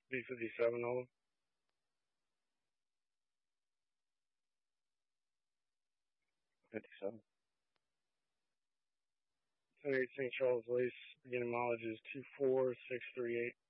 B57 over. 57. 10-8 St. Charles Lace, beginning mileage is 24638.